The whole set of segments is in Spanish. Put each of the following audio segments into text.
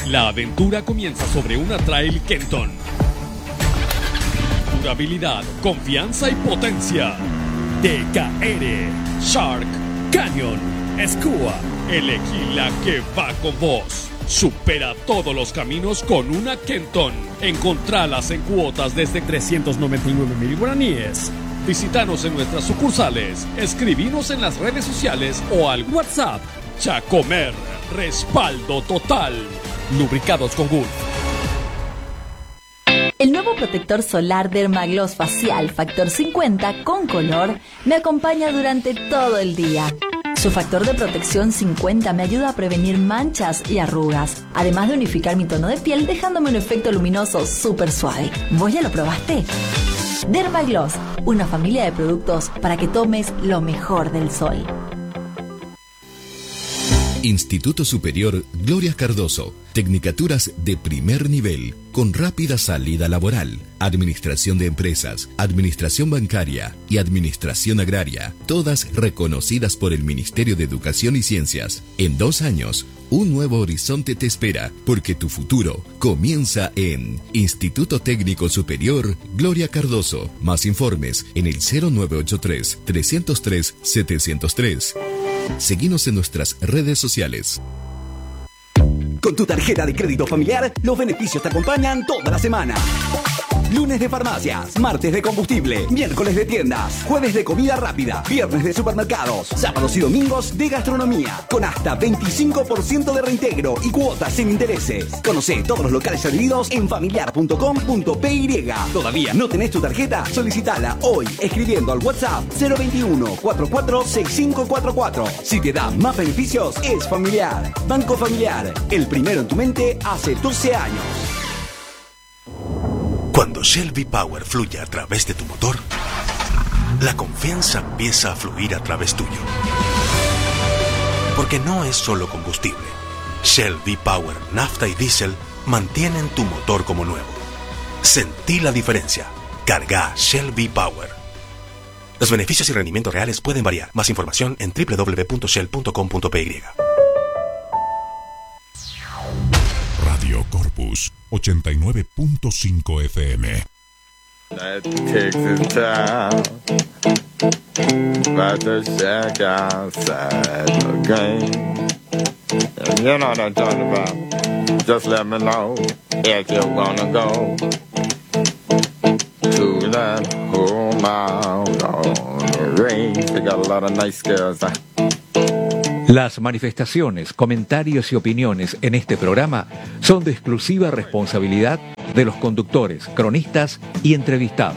La aventura comienza sobre una trail Kenton. Durabilidad, confianza y potencia. DKR, Shark, Canyon, Skua, elegí la que va con vos. Supera todos los caminos con una Kenton. Encontralas en cuotas desde 399.000 guaraníes. Visítanos en nuestras sucursales, escribinos en las redes sociales o al WhatsApp. Chacomer, respaldo total. Lubricados con Gulf. El nuevo protector solar Dermagloss Facial Factor 50 con color me acompaña durante todo el día. Su factor de protección 50 me ayuda a prevenir manchas y arrugas, además de unificar mi tono de piel dejándome un efecto luminoso súper suave. ¿Vos ya lo probaste? Dermagloss, una familia de productos para que tomes lo mejor del sol. Instituto Superior Gloria Cardoso. Tecnicaturas de primer nivel, con rápida salida laboral. Administración de empresas, administración bancaria y administración agraria. Todas reconocidas por el Ministerio de Educación y Ciencias. En 2 años, un nuevo horizonte te espera, porque tu futuro comienza en Instituto Técnico Superior Gloria Cardoso. Más informes en el 0983-303-703. Seguinos en nuestras redes sociales. Con tu tarjeta de crédito familiar, los beneficios te acompañan toda la semana. Lunes de farmacias, martes de combustible, miércoles de tiendas, jueves de comida rápida, viernes de supermercados, sábados y domingos de gastronomía, con hasta 25% de reintegro y cuotas sin intereses. Conoce todos los locales adheridos en familiar.com.py. ¿Todavía no tenés tu tarjeta? Solicitala hoy escribiendo al WhatsApp 021 44 6544. Si te da más beneficios, es Familiar. Banco Familiar, el primero en tu mente hace 12 años. Cuando Shell V-Power fluye a través de tu motor, la confianza empieza a fluir a través tuyo. Porque no es solo combustible. Shell V-Power, nafta y diésel mantienen tu motor como nuevo. Sentí la diferencia. Carga Shell V-Power. Los beneficios y rendimientos reales pueden variar. Más información en www.shell.com.py. Radio Corpus 89.5 FM. Texas town, about to shack outside the game. And you know what I'm talking about. Just let me know if you wanna go to that home out on the range. They got a lot of nice girls. Las manifestaciones, comentarios y opiniones en este programa son de exclusiva responsabilidad de los conductores, cronistas y entrevistados.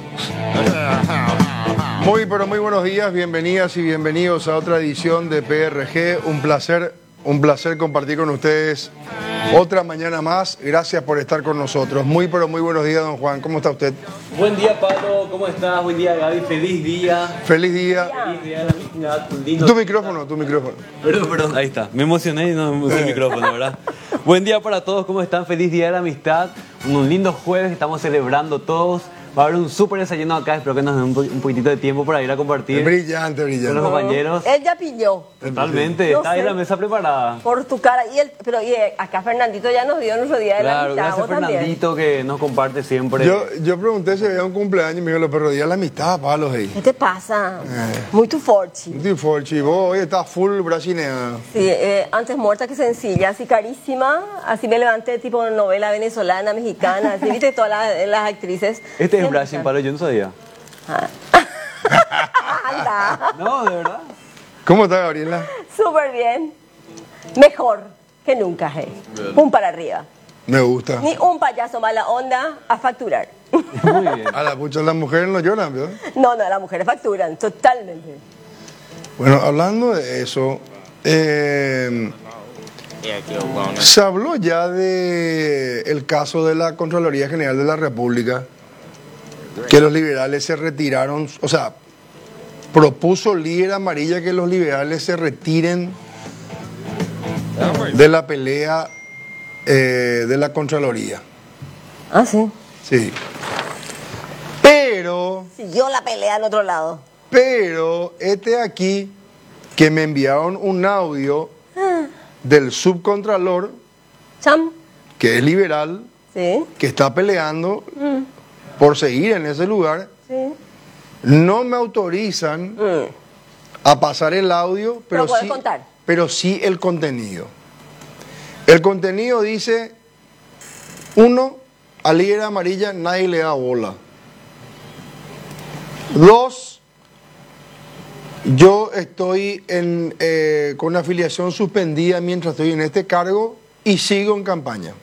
Muy buenos días, bienvenidas y bienvenidos a otra edición de PRG. Un placer compartir con ustedes otra mañana más. Gracias por estar con nosotros. Muy buenos días, don Juan. ¿Cómo está usted? Buen día, Pablo. ¿Cómo estás? Buen día, Gaby. Feliz día. Feliz día. Feliz día de la amistad. Lindo... Tu micrófono. Perdón. Ahí está. Me emocioné y no me puse el micrófono, ¿verdad? Buen día para todos. ¿Cómo están? Feliz día de la amistad. Un lindo jueves que estamos celebrando todos. Va a haber un súper desayuno acá, espero que nos den un poquitito de tiempo para ir a compartir. Brillante. Con los compañeros. Él ya pilló. Totalmente, no está ahí la mesa preparada. Por tu cara. Pero acá Fernandito ya nos dio nuestro día de la amistad. Gracias Fernandito que nos comparte siempre. Yo pregunté si había un cumpleaños y me dijo, los perros días de la amistad, palos ahí. ¿Qué te pasa? Muy tu forchi. Vos hoy estás full brasileña. Sí, antes muerta que sencilla, así carísima. Así me levanté tipo novela venezolana, mexicana. Así viste todas las actrices. Este es Brasil, Pablo, yo no sabía. Anda. No, de verdad. ¿Cómo está, Gabriela? Súper bien. Mejor que nunca, Pum para arriba. Me gusta. Ni un payaso mala onda a facturar. Muy bien. A la pucha, las mujeres no lloran, ¿verdad? No, las mujeres facturan, totalmente. Bueno, hablando de eso, se habló ya del caso de la Contraloría General de la República, que los liberales se retiraron, o sea, propuso líder amarilla que los liberales se retiren de la pelea de la Contraloría. Ah, sí. Sí. Pero... siguió la pelea en otro lado. Pero aquí que me enviaron un audio del subcontralor que es liberal, Sí. que está peleando por seguir en ese lugar, Sí. no me autorizan a pasar el audio, pero puedes sí, contar. pero sí el contenido. El contenido dice, 1, a Liga Amarilla nadie le da bola. 2, yo estoy con afiliación suspendida mientras estoy en este cargo y sigo en campaña.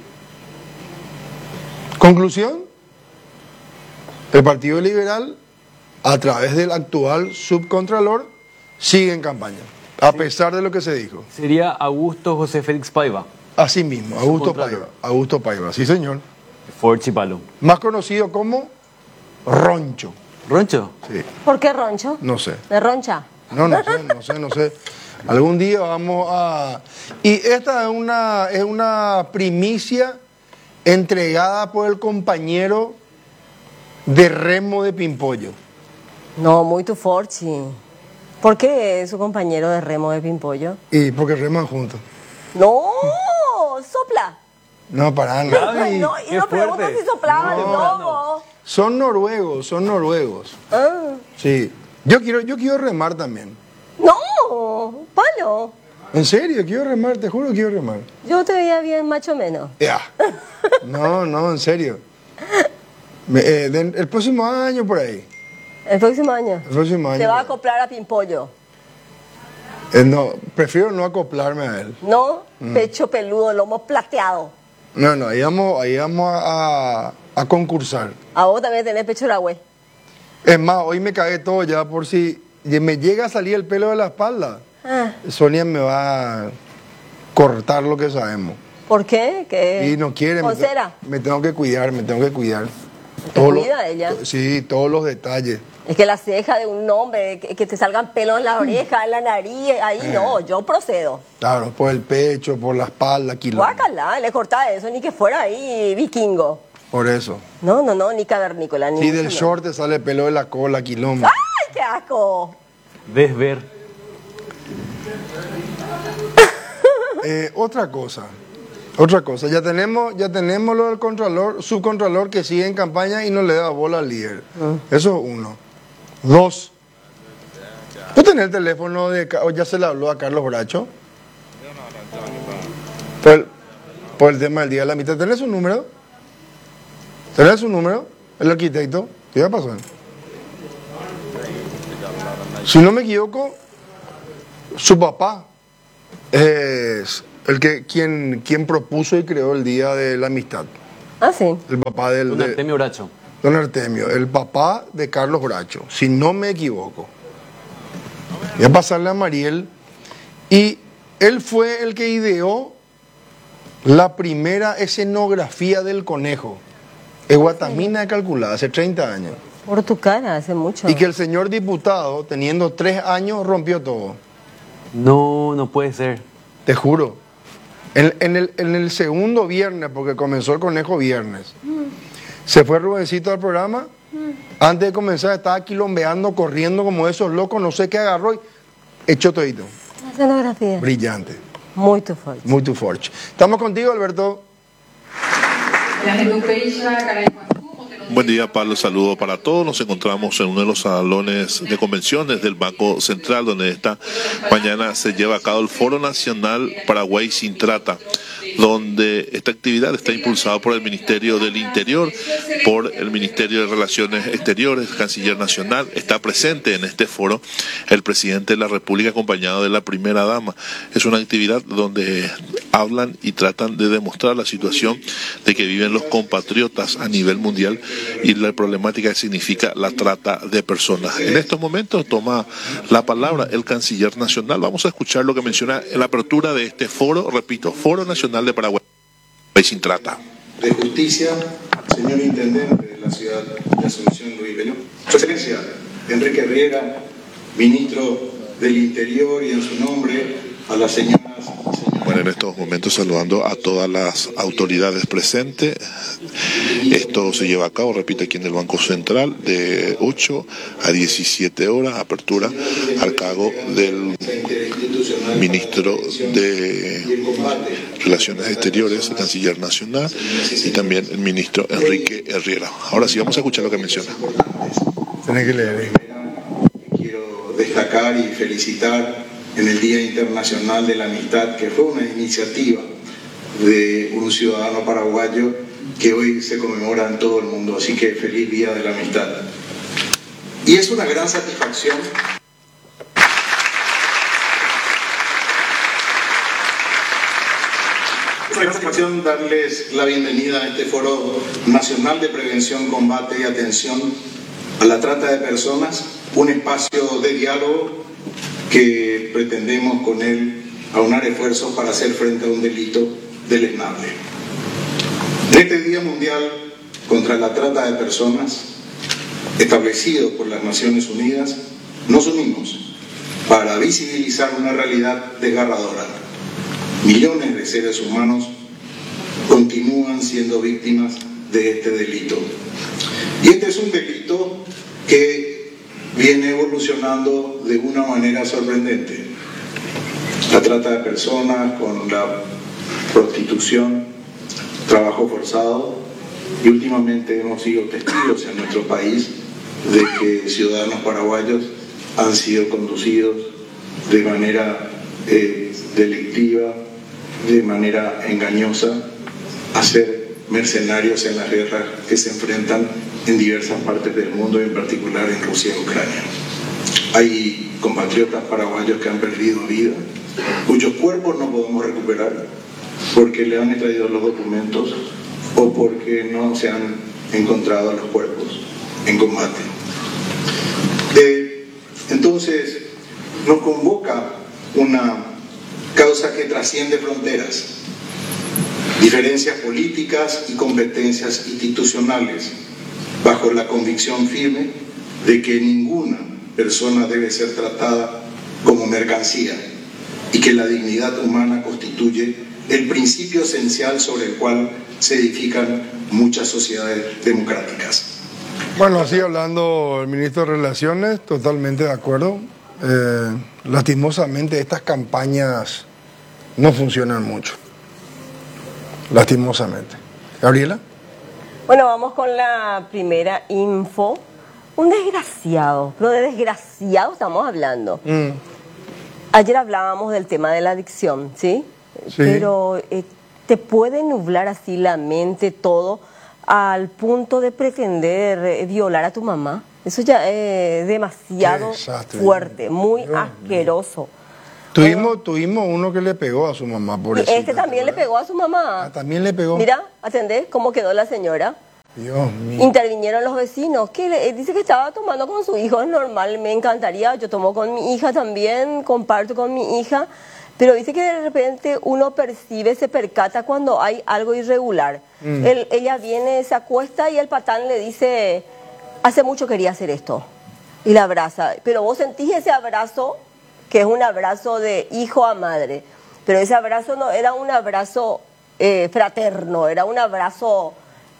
Conclusión, el Partido Liberal, a través del actual subcontralor, sigue en campaña, a pesar de lo que se dijo. Sería Augusto José Félix Paiva. Así mismo, Augusto Paiva, sí señor. Ford Chipalo. Más conocido como Roncho. ¿Roncho? Sí. ¿Por qué Roncho? No sé. ¿De Roncha? No sé. Algún día vamos a... Y esta es una primicia entregada por el compañero de remo de Pimpollo. No, muy tu forchi. ¿Por qué es su compañero de remo de Pimpollo? Y porque reman juntos. No, sopla. No, para nada. No, y no pregunto si soplaban no. Son noruegos. Ah. Sí. Yo quiero remar también. No, palo. En serio, quiero remar, te juro que quiero remar. Yo te veía bien macho menos. Ya. No, en serio. El próximo año por ahí. El próximo año. Te va a Te acoplar a Pimpollo. No, prefiero no acoplarme a él. No, pecho peludo, lomo plateado. No, ahí vamos a concursar. A vos también tenés pecho la güey. Es más, hoy me cagué todo ya por si me llega a salir el pelo de la espalda. Sonia me va a cortar lo que sabemos. ¿Por qué? Y no quiere. ¿Con cera? Me tengo que cuidar. ¿Te cuida ella? Sí, todos los detalles. Es que la ceja de un hombre, que te salgan pelos en la oreja, en la nariz, ahí no, yo procedo. Claro, por el pecho, por la espalda, Guácala, le cortaba eso, ni que fuera ahí vikingo. Por eso. No, ni cavernícola. Ni sí, del short te sale pelo de la cola, quilombo. ¡Ay, qué asco! Desver. Otra cosa, ya tenemos lo del subcontralor que sigue en campaña y no le da bola al líder. Eso es 1. 2. ¿Tú tenés el teléfono o ya se le habló a Carlos Bracho? Por el tema del día de la mitad. ¿Tenés su número? El arquitecto. ¿Qué va a pasar? Si no me equivoco, su papá es quien propuso y creó el Día de la Amistad. Ah, sí. El papá Don Artemio Bracho. Don Artemio, el papá de Carlos Bracho, si no me equivoco. Voy a pasarle a Mariel. Y él fue el que ideó la primera escenografía del conejo. Es Guatamina de Calculada, hace 30 años. Por tu cara, hace mucho. Y que el señor diputado, teniendo 3 años, rompió todo. No puede ser. Te juro. En el segundo viernes, porque comenzó el conejo viernes, se fue Rubencito al programa. Antes de comenzar estaba quilombeando, corriendo como esos locos, no sé qué agarró y echó todito. La escenografía. Brillante. Muy tu forte. Muy tu forte. Estamos contigo, Alberto. Buen día, Pablo. Saludo para todos. Nos encontramos en uno de los salones de convenciones del Banco Central, donde esta mañana se lleva a cabo el Foro Nacional Paraguay Sin Trata, donde esta actividad está impulsada por el Ministerio del Interior, por el Ministerio de Relaciones Exteriores, Canciller Nacional. Está presente en este foro el presidente de la República acompañado de la primera dama. Es una actividad donde hablan y tratan de demostrar la situación de que viven los compatriotas a nivel mundial y la problemática que significa la trata de personas. En estos momentos toma la palabra el Canciller Nacional. Vamos a escuchar lo que menciona en la apertura de este foro, repito, Foro Nacional de Paraguay Sin Trata. De Justicia, señor Intendente de la ciudad de Asunción, Luis Belú. Su Excelencia, Enrique Riera, Ministro del Interior, y en su nombre a las señoras. Bueno, en estos momentos saludando a todas las autoridades presentes. Esto se lleva a cabo, repito, aquí en el Banco Central, de 8 a 17 horas, apertura al cargo del ministro ministro de Relaciones Exteriores, el canciller nacional, y también el ministro Enrique Herrera. Ahora sí, vamos a escuchar lo que menciona. Tenés que leer. Quiero destacar y felicitar en el Día Internacional de la Amistad, que fue una iniciativa de un ciudadano paraguayo que hoy se conmemora en todo el mundo. Así que feliz Día de la Amistad. Y es una gran satisfacción. Es una gran satisfacción darles la bienvenida a este Foro Nacional de Prevención, Combate y Atención a la Trata de Personas, un espacio de diálogo que pretendemos con él aunar esfuerzos para hacer frente a un delito deleznable. En este Día Mundial contra la Trata de Personas, establecido por las Naciones Unidas, nos unimos para visibilizar una realidad desgarradora. Millones de seres humanos continúan siendo víctimas de este delito. Y este es un delito que viene evolucionando de una manera sorprendente. La trata de personas con la prostitución, trabajo forzado, y últimamente hemos sido testigos en nuestro país de que ciudadanos paraguayos han sido conducidos de manera delictiva, de manera engañosa, a ser mercenarios en las guerras que se enfrentan en diversas partes del mundo, y en particular en Rusia y Ucrania. Hay compatriotas paraguayos que han perdido vida, cuyos cuerpos no podemos recuperar porque le han extraído los documentos o porque no se han encontrado los cuerpos en combate. Entonces, nos convoca una causa que trasciende fronteras, diferencias políticas y competencias institucionales, bajo la convicción firme de que ninguna persona debe ser tratada como mercancía y que la dignidad humana constituye el principio esencial sobre el cual se edifican muchas sociedades democráticas. Bueno, así hablando el ministro de Relaciones, totalmente de acuerdo. Lastimosamente estas campañas no funcionan mucho. Lastimosamente. ¿Gabriela? Bueno, vamos con la primera info. Un desgraciado, pero de desgraciado estamos hablando. Ayer hablábamos del tema de la adicción, ¿sí? Sí. Pero te puede nublar así la mente todo al punto de pretender violar a tu mamá. Eso ya es demasiado fuerte, muy asqueroso. Tuvimos uno que le pegó a su mamá, por eso. Este también le pegó a su mamá. También le pegó. Mira, atendés cómo quedó la señora. Dios mío. Intervinieron los vecinos, que dice que estaba tomando con su hijo, es normal, me encantaría, yo tomo con mi hija también, comparto con mi hija, pero dice que de repente uno percibe, se percata cuando hay algo irregular. Ella viene, se acuesta y el patán le dice, hace mucho quería hacer esto, y la abraza, pero vos sentís ese abrazo, que es un abrazo de hijo a madre, pero ese abrazo no era un abrazo fraterno, era un abrazo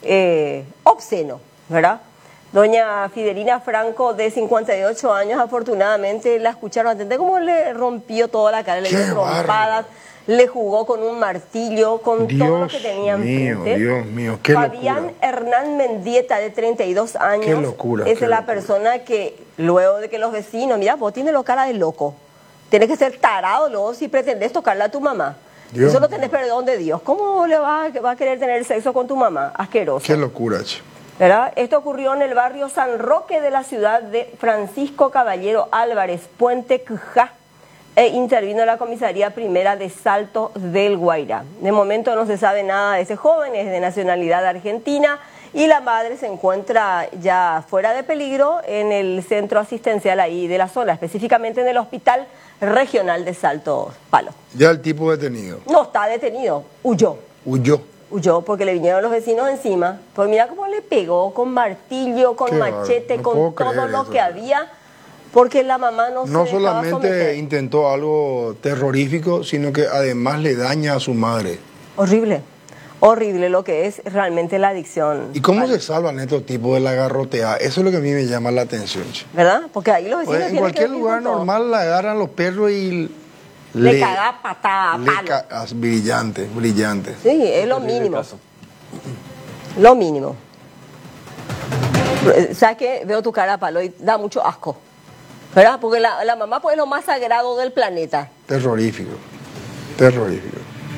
obsceno, ¿verdad? Doña Fidelina Franco, de 58 años, afortunadamente la escucharon, ¿entendés cómo le rompió toda la cara? Le dio trompadas, le jugó con un martillo, con todo lo que tenía enfrente. Dios mío, qué Fabián locura. Hernán Mendieta, de 32 años, qué locura, es la persona que, luego de que los vecinos, mira, vos tienes la cara de loco, tienes que ser tarado luego si pretendés tocarle a tu mamá. Dios. Eso no tenés perdón de Dios. ¿Cómo le va a querer tener sexo con tu mamá? Asqueroso. Qué locura, che. ¿Verdad? Esto ocurrió en el barrio San Roque de la ciudad de Francisco Caballero Álvarez, Puente Cujá, e intervino la comisaría primera de Salto del Guairá. De momento no se sabe nada de ese joven, es de nacionalidad argentina, y la madre se encuentra ya fuera de peligro en el centro asistencial ahí de la zona, específicamente en el Hospital Regional de Salto Palo. ¿Ya el tipo detenido? No, está detenido, huyó. Huyó porque le vinieron los vecinos encima. Pues mira cómo le pegó, con martillo, con machete, con todo lo que había, porque la mamá no solamente intentó algo terrorífico, sino que además le daña a su madre. Horrible lo que es realmente la adicción. ¿Y cómo se salvan estos tipos de la garroteada? Eso es lo que a mí me llama la atención. ¿Verdad? Porque ahí los vecinos en cualquier lugar normal la agarran los perros y Le caga patada, palo. Brillante, brillante. Sí, es lo mínimo. Lo mínimo. ¿Sabes qué? Veo tu cara, Palo, y da mucho asco. ¿Verdad? Porque la mamá pues es lo más sagrado del planeta. Terrorífico. Terrorífico.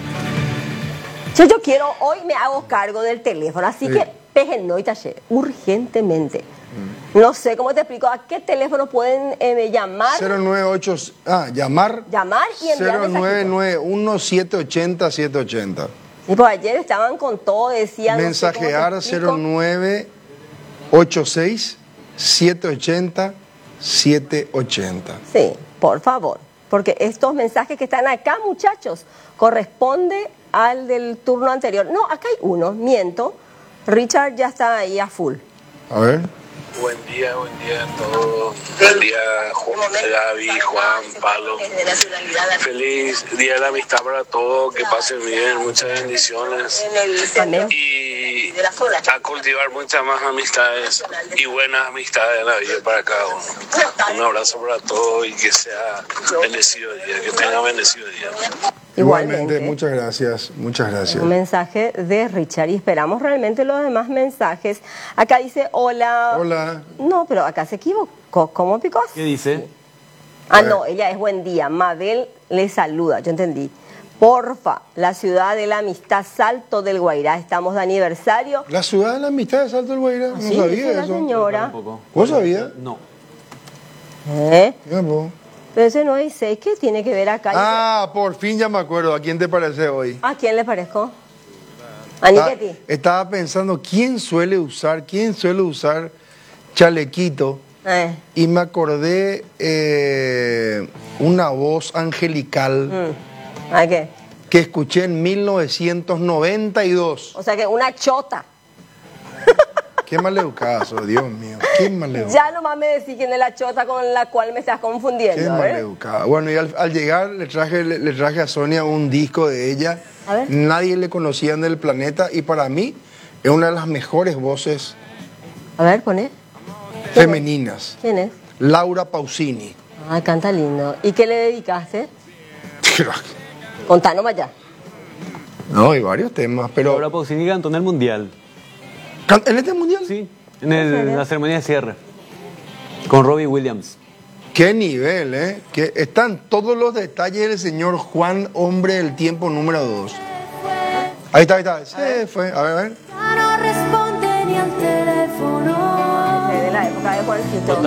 Yo quiero, hoy me hago cargo del teléfono, así que péjenlo y talle, urgentemente. No sé, ¿cómo te explico? ¿A qué teléfono pueden llamar? 098, llamar. Llamar y enviar 0991 780 780. Y pues ayer estaban con todo, decían... Mensajear 0986 780 780. Sí, por favor, porque estos mensajes que están acá, muchachos, corresponde al del turno anterior. No, acá hay uno, miento. Richard ya está ahí a full. A ver. Buen día a todos. Buen día, Gaby, Juan, Palo. Feliz Día de la Amistad para todos. Que pasen bien, muchas bendiciones. Y a cultivar muchas más amistades y buenas amistades en la vida para cada uno. Un abrazo para todos y que sea bendecido día, que tenga bendecido día. Igualmente, muchas gracias, muchas gracias. Un mensaje de Richard y esperamos realmente los demás mensajes. Acá dice, hola. Hola. No, pero acá se equivocó. ¿Cómo picó? ¿Qué dice? No, ella es buen día. Mabel le saluda, yo entendí. Porfa, la ciudad de la amistad, Salto del Guairá, estamos de aniversario. ¿La ciudad de la amistad de Salto del Guairá? No sí, sabía la eso. Señora. ¿Vos sabías? No. Pero ese 96, ¿qué tiene que ver acá? Por fin ya me acuerdo. ¿A quién te parece hoy? ¿A quién le parezco? ¿A Niqueti? Estaba pensando, ¿quién suele usar chalequito? Y me acordé una voz angelical. ¿A qué? Que escuché en 1992. O sea que una chota. Qué maleducado, Dios mío. Qué maleducado. Ya nomás me decís quién es la chota con la cual me estás confundiendo. Qué maleducado. Bueno, y al llegar le traje a Sonia un disco de ella. A ver. Nadie le conocía en el planeta y para mí es una de las mejores voces. A ver, poné. Femeninas. ¿Quién es? Laura Pausini. Ay, canta lindo. ¿Y qué le dedicaste? Contanos ya. No, hay varios temas, pero... Laura Pausini cantó en el Mundial. ¿En este Mundial? Sí, en la ceremonia de cierre. Con Robbie Williams. Qué nivel, ¿eh? Que están todos los detalles del señor Juan, hombre del tiempo número 2. Ahí está. Se fue. A ver. No responde ni al teléfono. De la época de Juancito.